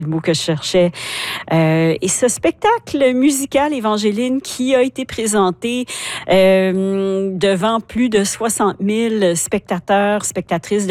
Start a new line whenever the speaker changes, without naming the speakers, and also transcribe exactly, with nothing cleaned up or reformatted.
le mot que je cherchais. Euh, et ce spectacle musical, Évangeline, qui a été présenté euh, devant plus de soixante mille spectateurs, spectatrices de